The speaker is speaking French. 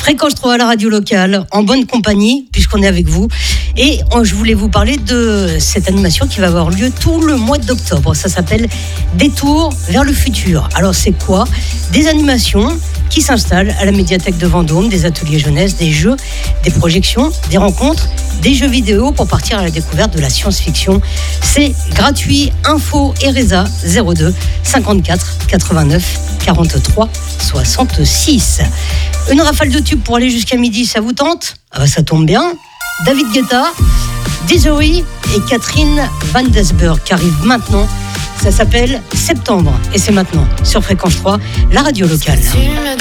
Fréquence 3 à la radio locale, en bonne compagnie, puisqu'on est avec vous. Et je voulais vous parler de cette animation qui va avoir lieu tout le mois d'octobre. Ça s'appelle Détour vers le futur. Alors c'est quoi ? Des animations qui s'installent à la médiathèque de Vendôme, des ateliers jeunesse, des jeux, des projections, des rencontres, des jeux vidéo pour partir à la découverte de la science-fiction. C'est gratuit. Info ERESA 02 54 89 43 66. Une rafale de tubes pour aller jusqu'à midi, ça vous tente ? Ah bah ça tombe bien. David Guetta, Desiree et Catherine Van Desburg qui arrivent maintenant. Ça s'appelle Septembre et c'est maintenant sur Fréquence 3, la radio locale.